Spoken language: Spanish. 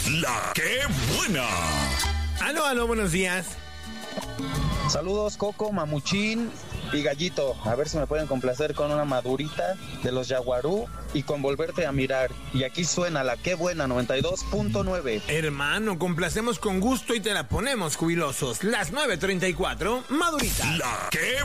La que buena. Aló, buenos días. Saludos, Coco, Mamuchín y Gallito. A ver si me pueden complacer con una madurita de los Yaguarú y con Volverte a Mirar. Y aquí suena La que buena, 92.9. Hermano, complacemos con gusto y te la ponemos, jubilosos. Las 9:34, madurita. La que